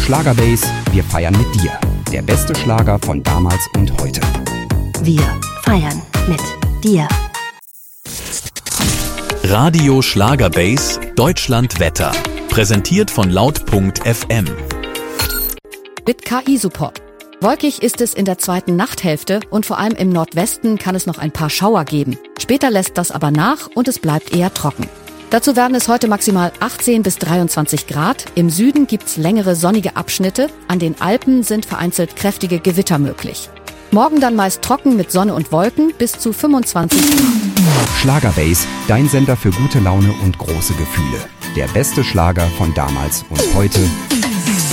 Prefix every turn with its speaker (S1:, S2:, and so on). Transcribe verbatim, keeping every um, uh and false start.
S1: Schlagerbase, wir feiern mit dir. Der beste Schlager von damals und heute.
S2: Wir feiern mit dir.
S3: Radio Schlagerbase Deutschland Wetter. Präsentiert von laut punkt f m.
S4: Mit K I-Support. Wolkig ist es in der zweiten Nachthälfte und vor allem im Nordwesten kann es noch ein paar Schauer geben. Später lässt das aber nach und es bleibt eher trocken. Dazu werden es heute maximal achtzehn bis dreiundzwanzig Grad. Im Süden gibt's längere sonnige Abschnitte. An den Alpen sind vereinzelt kräftige Gewitter möglich. Morgen dann meist trocken mit Sonne und Wolken bis zu fünfundzwanzig Grad.
S1: Schlagerbase, dein Sender für gute Laune und große Gefühle. Der beste Schlager von damals und heute.